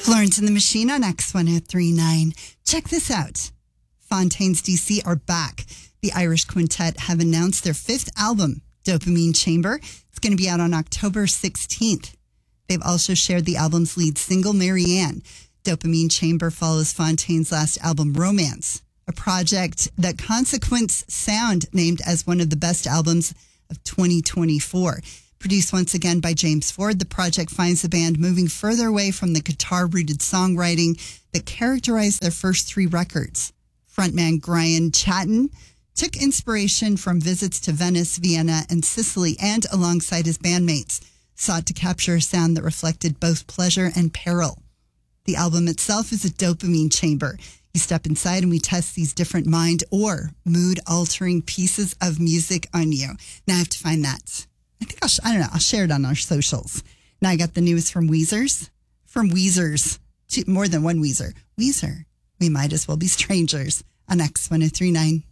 Florence and the Machine on X1039. Check this out. Fontaines DC are back. The Irish Quintet have announced their fifth album, Dopamine Chamber. It's going to be out on October 16th. They've also shared the album's lead single, Marianne. Dopamine Chamber follows Fontaines' last album, Romance, a project that Consequence Sound named as one of the best albums of 2024. Produced once again by James Ford, the project finds the band moving further away from the guitar-rooted songwriting that characterized their first three records. Frontman Brian Chatton took inspiration from visits to Venice, Vienna, and Sicily, and alongside his bandmates, sought to capture a sound that reflected both pleasure and peril. The album itself is a dopamine chamber. You step inside and we test these different mind or mood-altering pieces of music on you. Now I have to find that. I think I'll share it on our socials. Now I got the news from Weezer's. More than one Weezer. Weezer, we might as well be strangers on X1039.